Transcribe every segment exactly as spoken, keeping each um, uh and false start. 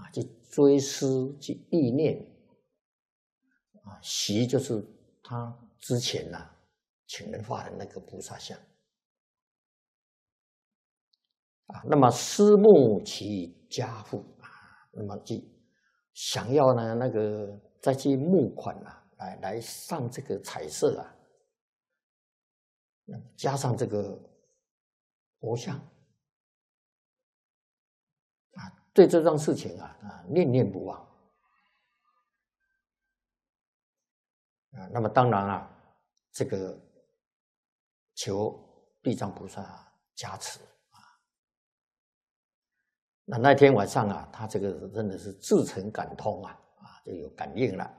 啊，去追思、去意念啊，习就是他之前呐、啊、请人画的那个菩萨像啊。那么思慕其家父啊，那么去想要呢那个再去募款啊，来来上这个彩色啊，加上这个佛像。啊，对这桩事情啊啊念念不忘啊。那么当然啊，这个求地藏菩萨加持啊。那那天晚上啊，他这个真的是至诚感通啊啊，就有感应了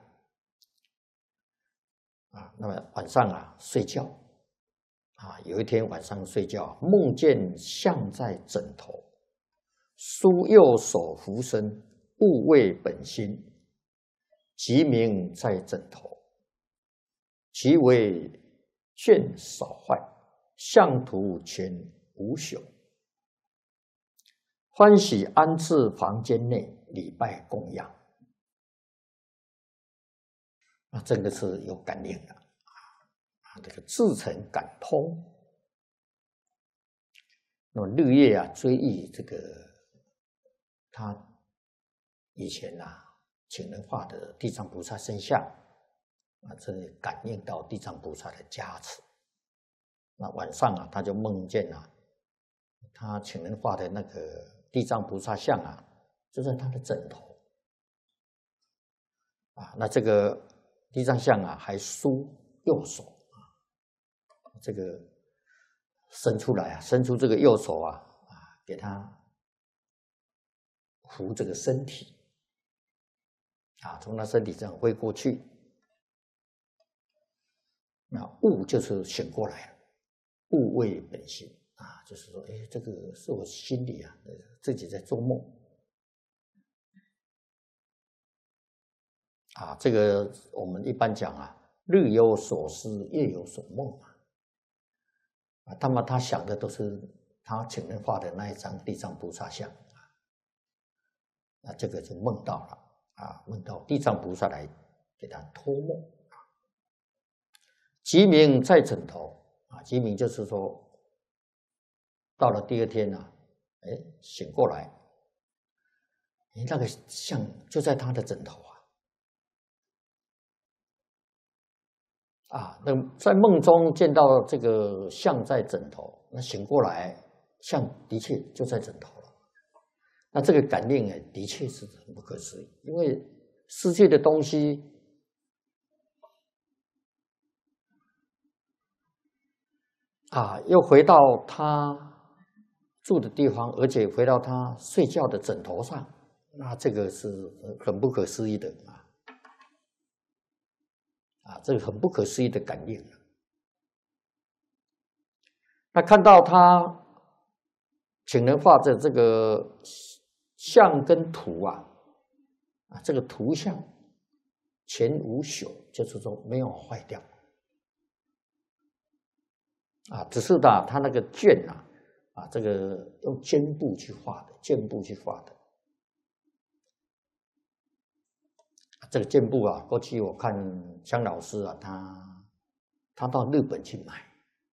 啊。那么晚上啊睡觉啊，有一天晚上睡觉，梦见像在枕头。书右手扶身，勿为本心，即名在枕头。其为卷少坏，相图全无朽。欢喜安置房间内，礼拜供养。啊，这个是有感应的啊，这个至诚感通。那么日夜啊追忆这个。他以前啊，请人画的地藏菩萨身像啊，这里感应到地藏菩萨的加持。那晚上啊，他就梦见啊，他请人画的那个地藏菩萨像啊，就在他的枕头啊。那这个地藏像啊，还梳右手啊，这个伸出来啊，伸出这个右手啊啊，给他。扶这个身体啊，从他身体上挥过去。那悟就是醒过来了，悟为本心啊，就是说，哎，这个是我心里啊自己在做梦啊。这个我们一般讲啊，日有所思，夜有所梦啊。啊，那么他想的都是他请人画的那一张地藏菩萨像。那这个就梦到了啊，梦到地藏菩萨来给他托梦啊。即名在枕头啊，即名就是说，到了第二天呢、啊，哎，醒过来，哎，那个像就在他的枕头啊，啊，那在梦中见到这个像在枕头，那醒过来，像的确就在枕头。那这个感应哎，的确是很不可思议，因为世界的东西啊，又回到他住的地方，而且回到他睡觉的枕头上，那这个是很不可思议的啊！啊，这个很不可思议的感应。那看到他请人画的这个。像跟图啊，啊，这个图像全无朽，就是说没有坏掉啊，只是的，他那个卷啊，啊，这个用绢布去画的，绢布去画的。这个绢布啊，过去我看江老师啊，他他到日本去买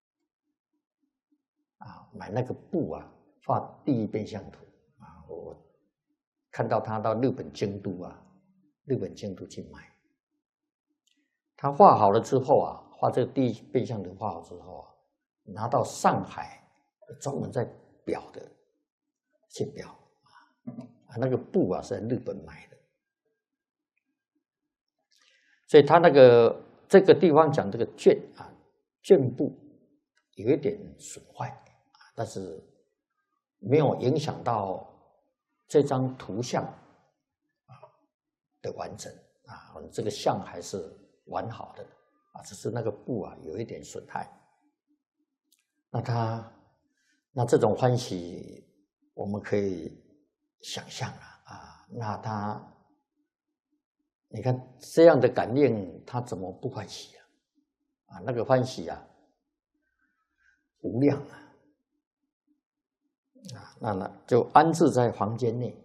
啊，买那个布啊，画第一变相图啊，我。看到他到日本京都啊，日本京都去买，他画好了之后啊，画这个第一变相图画好之后啊，拿到上海专门在裱的，去裱啊，那个布啊是在日本买的，所以他那个这个地方讲这个绢啊，绢布有一点损坏啊，但是没有影响到。这张图像啊的完整啊，这个像还是完好的啊，只是那个布啊有一点损害。那他那这种欢喜，我们可以想象啊啊，那他你看这样的感应，他怎么不欢喜啊？啊，那个欢喜啊，无量啊！啊，那那就安置在房间内